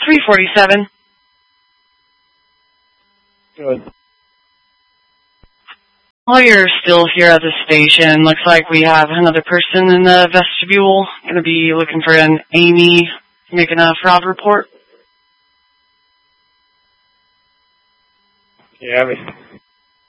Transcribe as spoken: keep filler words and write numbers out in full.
three forty-seven. Good. While you're still here at the station, looks like we have another person in the vestibule. Going to be looking for an Amy, making a fraud report. Yeah, me.